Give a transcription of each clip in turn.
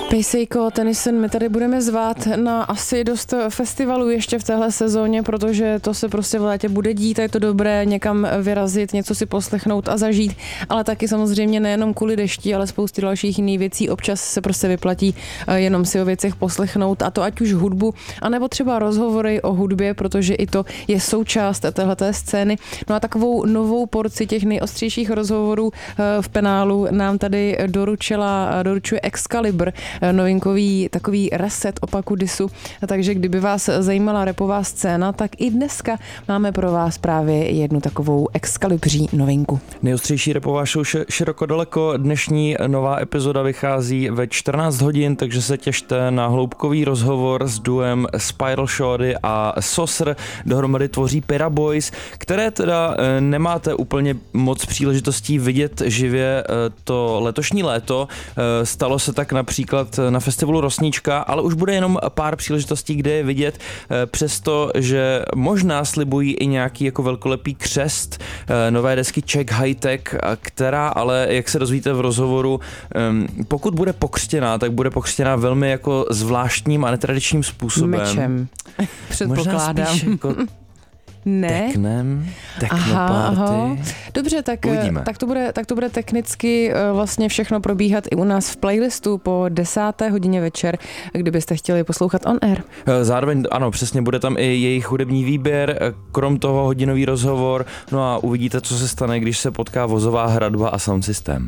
Pejsejko, Tennyson, my tady budeme zvát na asi dost festivalů ještě v téhle sezóně, protože to se prostě v létě bude dít a je to dobré někam vyrazit, něco si poslechnout a zažít, ale taky samozřejmě nejenom kvůli dešti, ale spousty dalších jiných věcí. Občas se prostě vyplatí jenom si o věcech poslechnout, a to ať už hudbu, anebo třeba rozhovory o hudbě, protože i to je součást téhleté scény. No a takovou novou porci těch nejostřejších rozhovorů v penálu nám tady doručuje Excalibur, novinkový takový reset opaku disu. Takže kdyby vás zajímala rapová scéna, tak i dneska máme pro vás právě jednu takovou Excalibří novinku. Nejostřejší rapová show Široko daleko. Dnešní nová epizoda vychází ve 14 hodin, takže se těšte na hloubkový rozhovor s duem Spiral Shorty a Saucer. Dohromady tvoří Pira Boys, které teda nemáte úplně moc příležitostí vidět živě to letošní léto. Stalo se tak například na festivalu Rosnička, ale už bude jenom pár příležitostí, kde je vidět, přesto, že možná slibují i nějaký jako velkolepý křest nové desky Czech High Tech, která ale, jak se dozvíte v rozhovoru, pokud bude pokřtěná, tak bude pokřtěná velmi jako zvláštním a netradičním způsobem. Mečem. Předpokládám. Možná spíš jako ne. Technoparty. Dobře, tak to bude technicky vlastně všechno probíhat i u nás v playlistu po 10. hodině večer, kdybyste chtěli poslouchat on air. Zároveň, ano, přesně, bude tam i jejich hudební výběr, krom toho hodinový rozhovor, no a uvidíte, co se stane, když se potká vozová hradba a sound systém.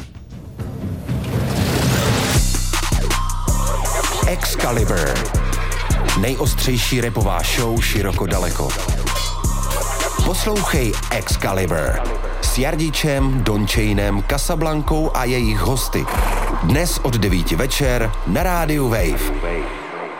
Excalibur. Nejostřejší rapová show široko daleko. Poslouchej Excalibur s Jardičem, Donchainem, Casablankou a jejich hosty. Dnes od 9 večer na rádiu Wave.